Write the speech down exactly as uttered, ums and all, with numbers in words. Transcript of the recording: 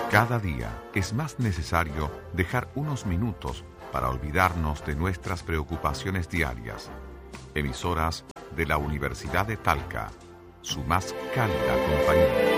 Cada día es más necesario dejar unos minutos para olvidarnos de nuestras preocupaciones diarias. Emisoras de la Universidad de Talca, su más cálida compañía.